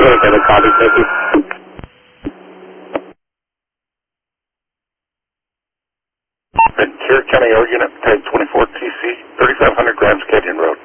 Okay, copy, thank you. Ventura County, Oregon, type 24 TC, 3500 Grand Canyon Road.